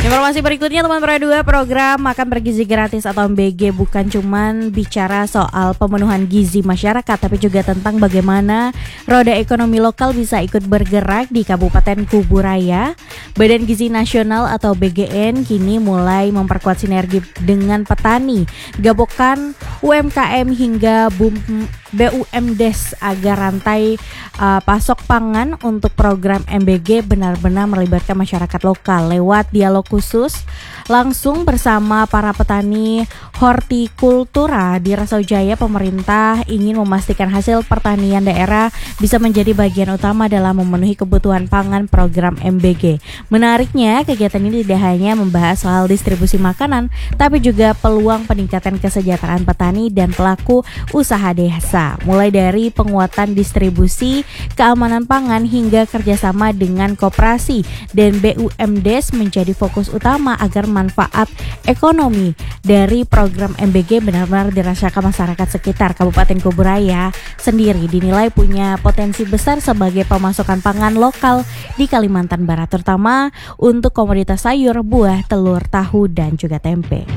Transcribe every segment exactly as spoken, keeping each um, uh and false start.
Informasi berikutnya teman Pro dua, program makan bergizi gratis atau M B G bukan cuman bicara soal pemenuhan gizi masyarakat, tapi juga tentang bagaimana roda ekonomi lokal bisa ikut bergerak di Kabupaten Kuburaya. Badan Gizi Nasional atau B G N kini mulai memperkuat sinergi dengan petani, gabungan U M K M hingga B U M D E S agar rantai uh, pasok pangan untuk program M B G benar-benar melibatkan masyarakat lokal lewat dialog khusus langsung bersama para petani hortikultura di Rasojaya. Pemerintah ingin memastikan hasil pertanian daerah bisa menjadi bagian utama dalam memenuhi kebutuhan pangan program M B G. Menariknya, kegiatan ini tidak hanya membahas soal distribusi makanan, tapi juga peluang peningkatan kesejahteraan petani dan pelaku usaha desa, mulai dari penguatan distribusi, keamanan pangan hingga kerjasama dengan koperasi dan B U M D E S menjadi fokus utama agar manfaat ekonomi dari program M B G benar-benar dirasakan masyarakat sekitar. Kabupaten Kuburaya sendiri dinilai punya potensi besar sebagai pemasukan pangan lokal di Kalimantan Barat, terutama untuk komoditas sayur, buah, telur, tahu, dan juga tempe.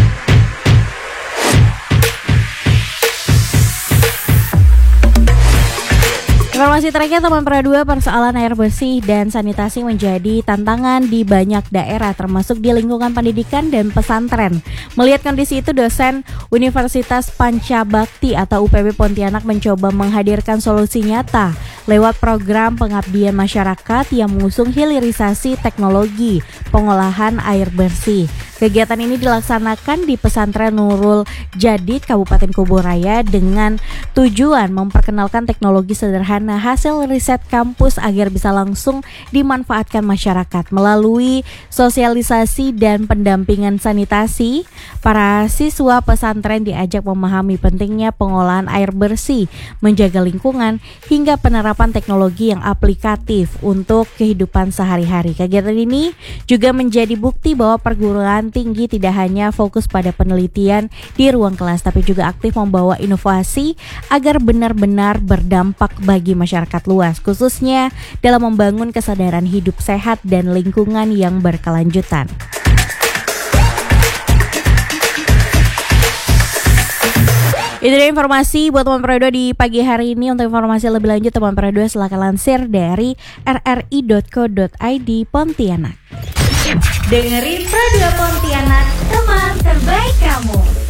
Informasi terakhir teman Pro dua, persoalan air bersih dan sanitasi menjadi tantangan di banyak daerah termasuk di lingkungan pendidikan dan pesantren. Melihat kondisi itu, dosen Universitas Pancabakti atau U P B Pontianak mencoba menghadirkan solusi nyata lewat program pengabdian masyarakat yang mengusung hilirisasi teknologi pengolahan air bersih. Kegiatan ini dilaksanakan di Pesantren Nurul Jadid, Kabupaten Kuburaya dengan tujuan memperkenalkan teknologi sederhana hasil riset kampus agar bisa langsung dimanfaatkan masyarakat. Melalui sosialisasi dan pendampingan sanitasi, para siswa pesantren diajak memahami pentingnya pengolahan air bersih, menjaga lingkungan, hingga penerapan teknologi yang aplikatif untuk kehidupan sehari-hari. Kegiatan ini juga menjadi bukti bahwa perguruan tinggi tidak hanya fokus pada penelitian di ruang kelas, tapi juga aktif membawa inovasi agar benar-benar berdampak bagi masyarakat luas, khususnya dalam membangun kesadaran hidup sehat dan lingkungan yang berkelanjutan. Itu dia informasi buat teman Pro dua di pagi hari ini. Untuk informasi lebih lanjut teman Pro dua silakan lansir dari r r i dot co dot i d Pontianak. Dengerin Pro dua Pontianak, teman terbaik kamu.